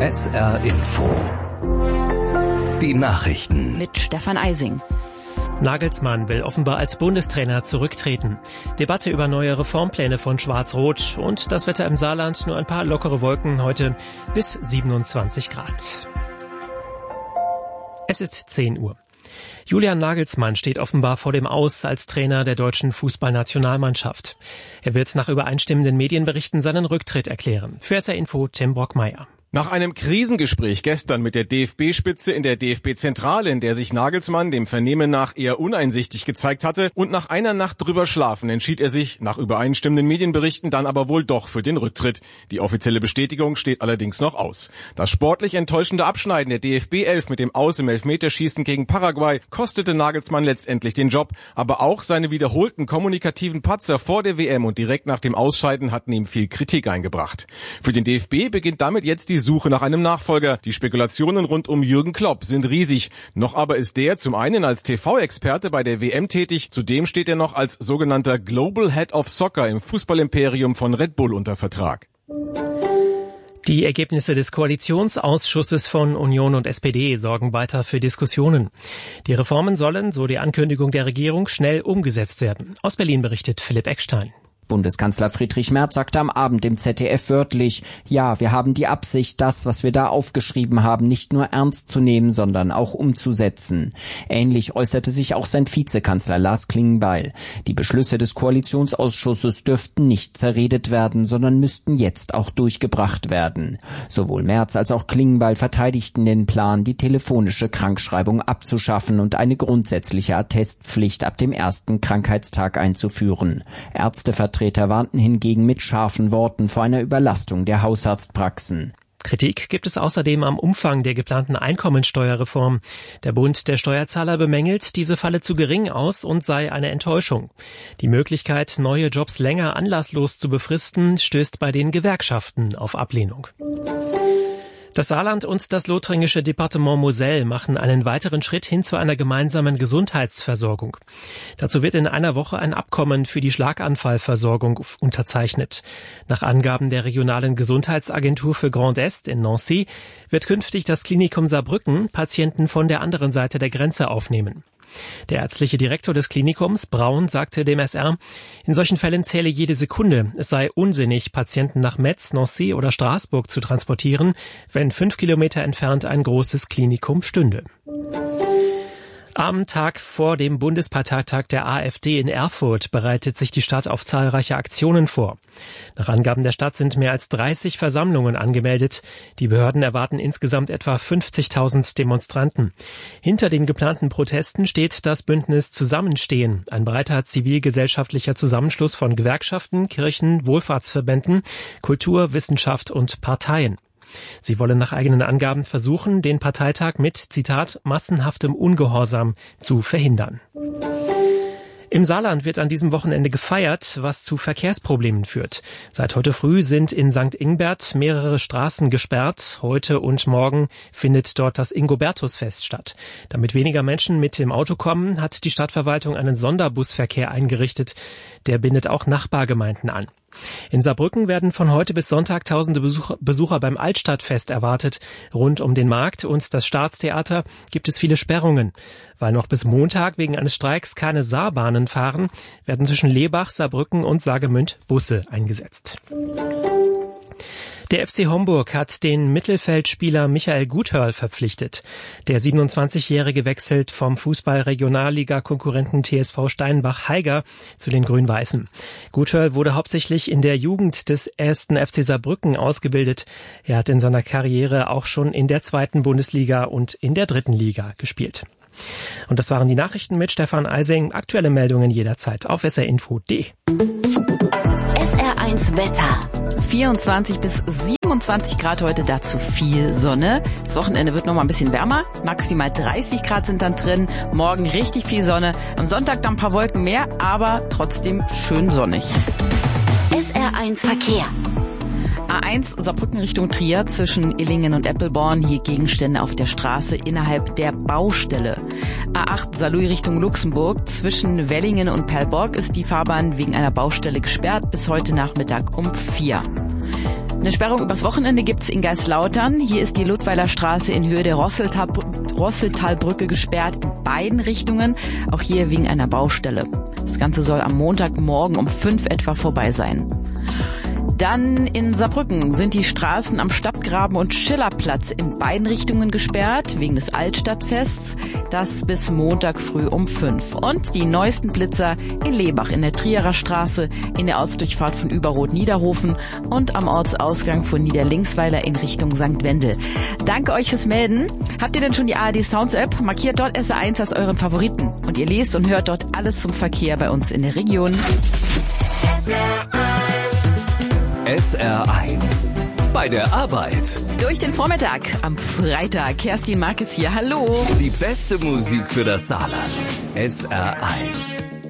SR Info. Die Nachrichten. Mit Stefan Eising. Nagelsmann will offenbar als Bundestrainer zurücktreten. Debatte über neue Reformpläne von Schwarz-Rot und das Wetter im Saarland, nur ein paar lockere Wolken heute bis 27 Grad. Es ist 10 Uhr. Julian Nagelsmann steht offenbar vor dem Aus als Trainer der deutschen Fußballnationalmannschaft. Er wird nach übereinstimmenden Medienberichten seinen Rücktritt erklären. Für SR Info Tim Brockmeier. Nach einem Krisengespräch gestern mit der DFB-Spitze in der DFB-Zentrale, in der sich Nagelsmann dem Vernehmen nach eher uneinsichtig gezeigt hatte, und nach einer Nacht drüber schlafen, entschied er sich, nach übereinstimmenden Medienberichten, dann aber wohl doch für den Rücktritt. Die offizielle Bestätigung steht allerdings noch aus. Das sportlich enttäuschende Abschneiden der DFB-11 mit dem Aus im Elfmeterschießen gegen Paraguay kostete Nagelsmann letztendlich den Job, aber auch seine wiederholten kommunikativen Patzer vor der WM und direkt nach dem Ausscheiden hatten ihm viel Kritik eingebracht. Für den DFB beginnt damit jetzt die Suche nach einem Nachfolger. Die Spekulationen rund um Jürgen Klopp sind riesig. Noch aber ist der zum einen als TV-Experte bei der WM tätig, zudem steht er noch als sogenannter Global Head of Soccer im Fußballimperium von Red Bull unter Vertrag. Die Ergebnisse des Koalitionsausschusses von Union und SPD sorgen weiter für Diskussionen. Die Reformen sollen, so die Ankündigung der Regierung, schnell umgesetzt werden. Aus Berlin berichtet Philipp Eckstein. Bundeskanzler Friedrich Merz sagte am Abend im ZDF wörtlich, ja, wir haben die Absicht, das, was wir da aufgeschrieben haben, nicht nur ernst zu nehmen, sondern auch umzusetzen. Ähnlich äußerte sich auch sein Vizekanzler Lars Klingbeil. Die Beschlüsse des Koalitionsausschusses dürften nicht zerredet werden, sondern müssten jetzt auch durchgebracht werden. Sowohl Merz als auch Klingbeil verteidigten den Plan, die telefonische Krankschreibung abzuschaffen und eine grundsätzliche Attestpflicht ab dem ersten Krankheitstag einzuführen. Ärztevertreter warnten hingegen mit scharfen Worten vor einer Überlastung der Hausarztpraxen. Kritik gibt es außerdem am Umfang der geplanten Einkommensteuerreform. Der Bund der Steuerzahler bemängelt, diese falle zu gering aus und sei eine Enttäuschung. Die Möglichkeit, neue Jobs länger anlasslos zu befristen, stößt bei den Gewerkschaften auf Ablehnung. Das Saarland und das lothringische Departement Moselle machen einen weiteren Schritt hin zu einer gemeinsamen Gesundheitsversorgung. Dazu wird in einer Woche ein Abkommen für die Schlaganfallversorgung unterzeichnet. Nach Angaben der regionalen Gesundheitsagentur für Grand Est in Nancy wird künftig das Klinikum Saarbrücken Patienten von der anderen Seite der Grenze aufnehmen. Der ärztliche Direktor des Klinikums, Braun, sagte dem SR, in solchen Fällen zähle jede Sekunde. Es sei unsinnig, Patienten nach Metz, Nancy oder Straßburg zu transportieren, wenn 5 Kilometer entfernt ein großes Klinikum stünde. Am Tag vor dem Bundesparteitag der AfD in Erfurt bereitet sich die Stadt auf zahlreiche Aktionen vor. Nach Angaben der Stadt sind mehr als 30 Versammlungen angemeldet. Die Behörden erwarten insgesamt etwa 50.000 Demonstranten. Hinter den geplanten Protesten steht das Bündnis Zusammenstehen, ein breiter zivilgesellschaftlicher Zusammenschluss von Gewerkschaften, Kirchen, Wohlfahrtsverbänden, Kultur, Wissenschaft und Parteien. Sie wollen nach eigenen Angaben versuchen, den Parteitag mit, Zitat, massenhaftem Ungehorsam zu verhindern. Im Saarland wird an diesem Wochenende gefeiert, was zu Verkehrsproblemen führt. Seit heute früh sind in St. Ingbert mehrere Straßen gesperrt. Heute und morgen findet dort das Ingobertusfest statt. Damit weniger Menschen mit dem Auto kommen, hat die Stadtverwaltung einen Sonderbusverkehr eingerichtet. Der bindet auch Nachbargemeinden an. In Saarbrücken werden von heute bis Sonntag tausende Besucher beim Altstadtfest erwartet. Rund um den Markt und das Staatstheater gibt es viele Sperrungen. Weil noch bis Montag wegen eines Streiks keine Saarbahnen fahren, werden zwischen Lebach, Saarbrücken und Saargemünd Busse eingesetzt. Der FC Homburg hat den Mittelfeldspieler Michael Guthörl verpflichtet. Der 27-Jährige wechselt vom Fußball-Regionalliga-Konkurrenten TSV Steinbach-Haiger zu den Grün-Weißen. Guthörl wurde hauptsächlich in der Jugend des 1. FC Saarbrücken ausgebildet. Er hat in seiner Karriere auch schon in der 2. Bundesliga und in der 3. Liga gespielt. Und das waren die Nachrichten mit Stefan Eising. Aktuelle Meldungen jederzeit auf srinfo.de. SR1 Wetter. 24 bis 27 Grad heute, dazu viel Sonne. Das Wochenende wird noch mal ein bisschen wärmer. Maximal 30 Grad sind dann drin. Morgen richtig viel Sonne. Am Sonntag dann ein paar Wolken mehr, aber trotzdem schön sonnig. SR1 Verkehr. A1 Saarbrücken Richtung Trier zwischen Illingen und Eppelborn. Hier Gegenstände auf der Straße innerhalb der Baustelle. A8 Saarlouis Richtung Luxemburg. Zwischen Wellingen und Perlborg ist die Fahrbahn wegen einer Baustelle gesperrt bis heute Nachmittag um 4. Eine Sperrung übers Wochenende gibt's in Geislautern. Hier ist die Ludweiler Straße in Höhe der Rosseltalbrücke gesperrt in beiden Richtungen. Auch hier wegen einer Baustelle. Das Ganze soll am Montagmorgen um 5 etwa vorbei sein. Dann in Saarbrücken sind die Straßen am Stadtgraben und Schillerplatz in beiden Richtungen gesperrt, wegen des Altstadtfests. Das bis Montag früh um 5. Und die neuesten Blitzer in Lebach in der Trierer Straße, in der Ortsdurchfahrt von Überrot-Niederhofen und am Ortsausgang von Niederlinksweiler in Richtung St. Wendel. Danke euch fürs Melden. Habt ihr denn schon die ARD Sounds App? Markiert dort SR1 als euren Favoriten. Und ihr lest und hört dort alles zum Verkehr bei uns in der Region. SR1 bei der Arbeit. Durch den Vormittag am Freitag. Kerstin Markes hier. Hallo. Die beste Musik für das Saarland. SR1.